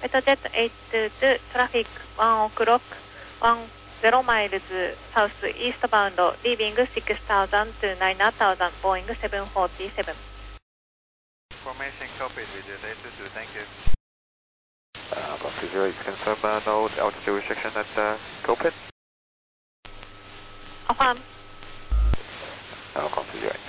Jet 822, traffic 1 o'clock, 10 miles south eastbound, leaving 6000 to 9000, Boeing 747. Formation copied with Jet 822, thank you. Alpha 0, it's confirmed no altitude restriction at Copen. Affirm. Alpha 0.